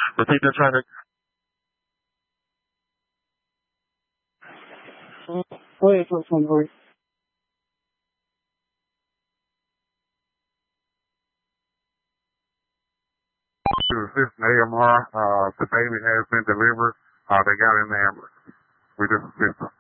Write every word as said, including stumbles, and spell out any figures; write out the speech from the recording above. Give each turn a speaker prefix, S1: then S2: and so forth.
S1: I think they're trying to.
S2: Go ahead, first one, Corey.
S3: To assist in A M R, uh, the baby has been delivered. Uh, they got in the ambulance. We just assist them.